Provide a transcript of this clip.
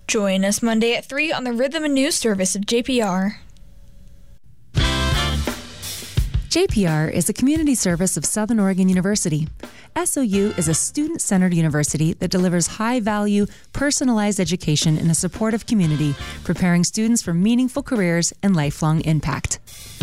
Join us Monday at 3 on the Rhythm and News service of JPR. JPR is a community service of Southern Oregon University. SOU is a student-centered university that delivers high-value, personalized education in a supportive community, preparing students for meaningful careers and lifelong impact.